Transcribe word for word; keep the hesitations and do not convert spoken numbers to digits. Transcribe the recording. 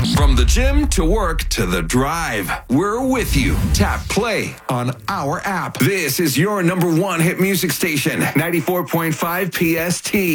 From the gym to work to the drive, we're with you. Tap play on our app. This is your number one hit music station, ninety-four point five P S T.